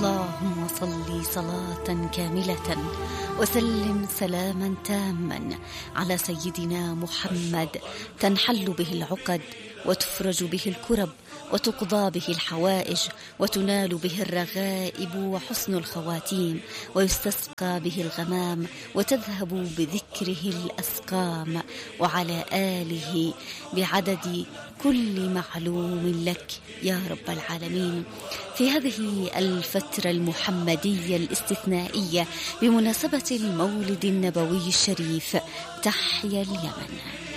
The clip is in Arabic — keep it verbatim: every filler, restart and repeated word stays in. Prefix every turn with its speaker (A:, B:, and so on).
A: اللهم صل صلاة كاملة وسلم سلاما تاما على سيدنا محمد تنحل به العقد وتفرج به الكرب وتقضى به الحوائج وتنال به الرغائب وحسن الخواتيم ويستسقى به الغمام وتذهب بذكره الأسقام، وعلى آله بعدد كل معلوم لك يا رب العالمين. في هذه الفترة المحمدية الاستثنائية بمناسبة المولد النبوي الشريف، تحيا اليمن.